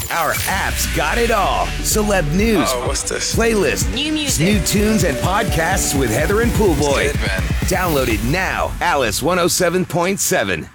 Our app's got it all. Celeb news. What's this? Playlist. New music. New tunes and podcasts with Heather and Poolboy. Good, man. Download it now. Alice 107.7.